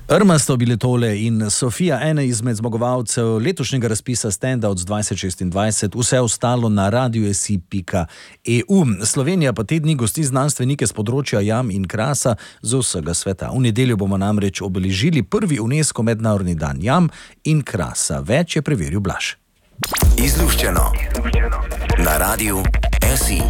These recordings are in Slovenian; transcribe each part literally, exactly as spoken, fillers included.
Irma sta bili tole in Sofija, ena izmed zmagovalcev letošnjega razpisa Standouts dvajset šestindvajset, vse ostalo na radio si pika e u. Slovenija pa te dni gosti znanstvenike z področja jam in krasa z vsega sveta. V nedeljo bomo namreč obeležili prvi UNESCO mednarodni dan jam in krasa. Več je preveril Blaž. Izluščeno na radiu si.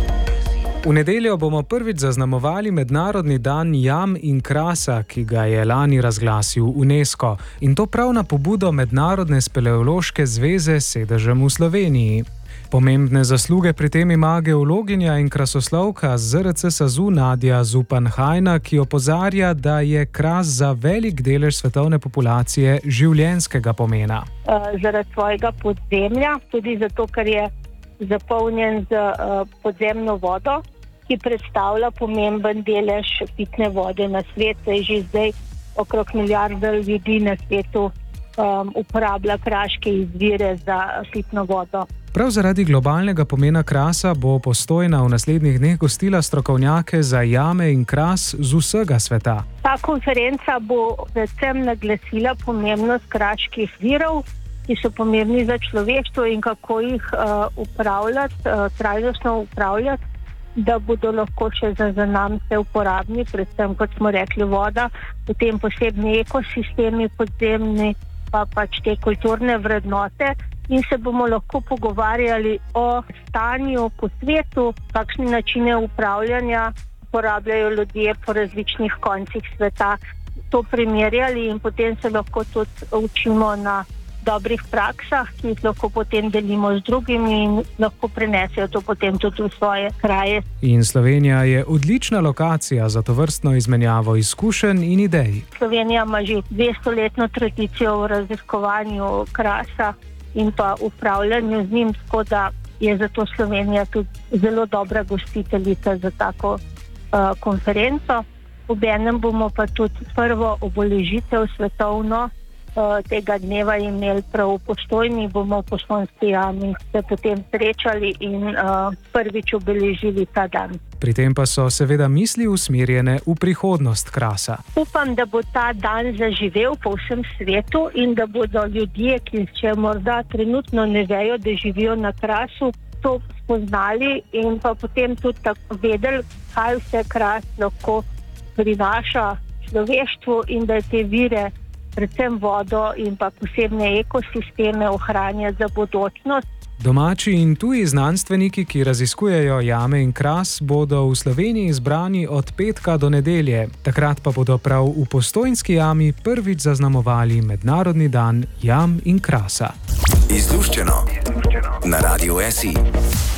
V nedeljo bomo prvič zaznamovali mednarodni dan jam in krasa, ki ga je lani razglasil UNESCO. In to prav na pobudo Mednarodne speleološke zveze s sedežem v Sloveniji. Pomembne zasluge pri tem ima geologinja in krasoslovka z zet er ce SAZU Nadja Zupan-Hajna, ki opozarja, da je kras za velik delež svetovne populacije življenjskega pomena. Uh, zaradi svojega podzemlja, tudi zato, ker je zapolnjen z uh, podzemno vodo, ki predstavlja pomemben delež pitne vode na svetu. Že zdaj okrog milijarde ljudi na svetu um, uporablja kraške izvire za pitno vodo. Prav zaradi globalnega pomena krasa bo Postojna v naslednjih dneh gostila strokovnjake za jame in kras z vsega sveta. Ta konferenca bo predvsem naglasila pomembnost kraških virov, ki so pomembni za človeštvo in kako jih uh, upravljati, uh, trajnostno upravljati, da bodo lahko še za zanamce uporabni, predvsem, kot smo rekli, voda, potem posebni ekosistemi podzemni, pa pač te kulturne vrednote, in se bomo lahko pogovarjali o stanju po svetu, kakšne načine upravljanja uporabljajo ljudje po različnih koncih sveta, to primerjali in potem se lahko tudi učimo na dobrih praksah, ki jih lahko potem delimo z drugimi in lahko prenesejo to potem tudi v svoje kraje. In Slovenija je odlična lokacija za tovrstno izmenjavo izkušenj in idej. Slovenija ima že dvestoletno tradicijo v raziskovanju krasa in pa upravljanju z njim, tako da je zato Slovenija tudi zelo dobra gostiteljica za tako uh, konferenco. Obenem bomo pa tudi prvo obeležitev svetovno tega dneva imeli prav v Postojni, bomo v Postojnski jami se potem srečali in uh, prvič obeležili ta dan. Pri tem pa so seveda misli usmerjene v prihodnost krasa. Upam, da bo ta dan zaživel po vsem svetu in da bodo ljudje, ki še morda trenutno ne vejo, da živijo na krasu, to spoznali in pa potem tudi tako vedeli, kaj vse kras lahko prinaša človeštvu in da je te vire, predvsem vodo in pa posebne ekosisteme ohranjati za bodočnost. Domači in tuji znanstveniki, ki raziskujejo jame in kras, bodo v Sloveniji izbrani od petka do nedelje. Takrat pa bodo prav v Postojnski jami prvič zaznamovali mednarodni dan jam in krasa. Izluščeno na radiu si.